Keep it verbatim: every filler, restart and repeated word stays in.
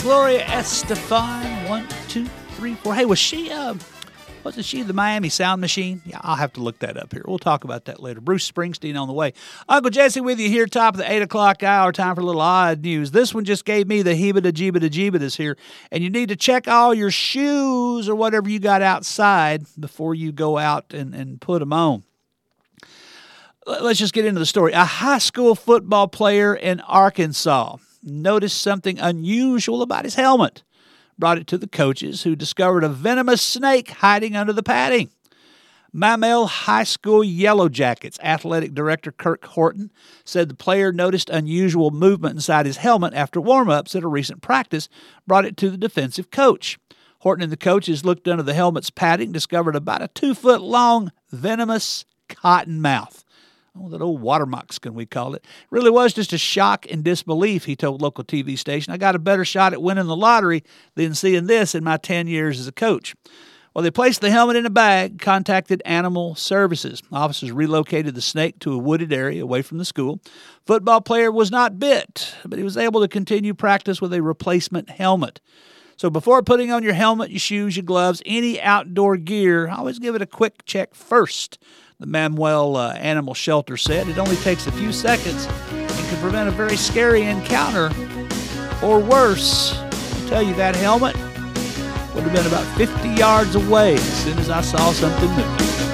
Gloria Estefan, one, two, three, four. Hey, was she, uh, wasn't she the Miami Sound Machine? Yeah, I'll have to look that up here. We'll talk about that later. Bruce Springsteen on the way. Uncle Jesse with you here, top of the eight o'clock hour. Time for a little odd news. This one just gave me the hebida-jebida-jebidas here, and you need to check all your shoes or whatever you got outside before you go out and, and put them on. Let's just get into the story. A high school football player in Arkansas noticed something unusual about his helmet. Brought it to the coaches, who discovered a venomous snake hiding under the padding. Maumelle High School Yellow Jackets athletic director Kirk Horton said the player noticed unusual movement inside his helmet after warm-ups at a recent practice, brought it to the defensive coach. Horton and the coaches looked under the helmet's padding, discovered about a two-foot-long venomous cottonmouth. Oh, that old water moccasin, we call it. Really was just a shock and disbelief, he told local T V station. I got a better shot at winning the lottery than seeing this in my ten years as a coach. Well, they placed the helmet in a bag, contacted Animal Services. Officers relocated the snake to a wooded area away from the school. Football player was not bit, but he was able to continue practice with a replacement helmet. So before putting on your helmet, your shoes, your gloves, any outdoor gear, always give it a quick check first. The Maumelle uh, Animal Shelter said it only takes a few seconds and can prevent a very scary encounter or worse. I'll tell you, that helmet would have been about fifty yards away as soon as I saw something new.